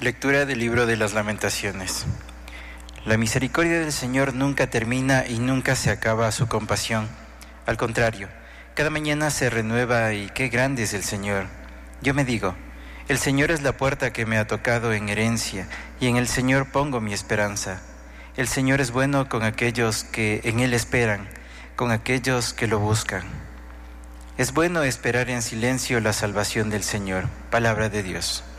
Lectura del libro de las Lamentaciones. La misericordia del Señor nunca termina y nunca se acaba su compasión. Al contrario, cada mañana se renueva y qué grande es el Señor. Yo me digo, el Señor es la puerta que me ha tocado en herencia y en el Señor pongo mi esperanza. El Señor es bueno con aquellos que en Él esperan, con aquellos que lo buscan. Es bueno esperar en silencio la salvación del Señor. Palabra de Dios.